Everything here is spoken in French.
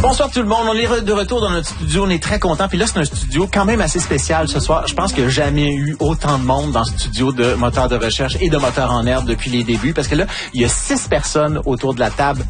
Bonsoir tout le monde, on est de retour dans notre studio, on est très contents. Puis là, c'est un studio quand même assez spécial ce soir. Je pense qu'il n'y a jamais eu autant de monde dans le studio de moteurs de recherche et de moteurs en herbe depuis les débuts. Parce que là, il y a 6 personnes autour de la table